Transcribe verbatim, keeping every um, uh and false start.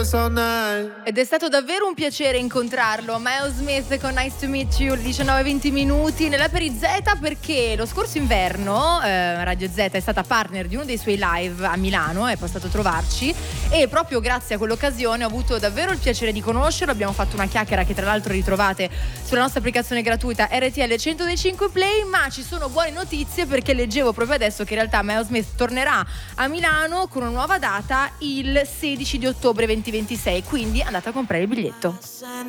Ed è stato davvero un piacere incontrarlo. Miles Smith con Nice to Meet You, diciannove e venti minuti nella Peri Z, perché lo scorso inverno eh, Radio Z è stata partner di uno dei suoi live a Milano, è passato a trovarci e proprio grazie a quell'occasione ho avuto davvero il piacere di conoscerlo. Abbiamo fatto una chiacchiera che tra l'altro ritrovate sulla nostra applicazione gratuita R T L centocinque Play, ma ci sono buone notizie perché leggevo proprio adesso che in realtà Miles Smith tornerà a Milano con una nuova data il sedici di ottobre duemilaventisei, quindi andate a comprare il biglietto.